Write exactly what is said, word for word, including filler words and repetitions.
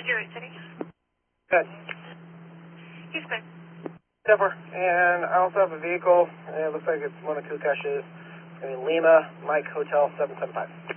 zero eight City. Good. He's clear. Denver. And I also have a vehicle. And it looks like it's one of Kukesh's. I mean, Lima, Mike, Hotel seven seven five.